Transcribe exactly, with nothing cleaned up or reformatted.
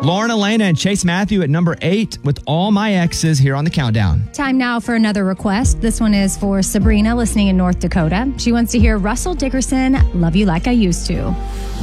Lauren Elena and Chase Matthew at number eight with All My Exes here on the countdown. Time now for another request. This one is for Sabrina listening in North Dakota. She wants to hear Russell Dickerson, Love You Like I Used to.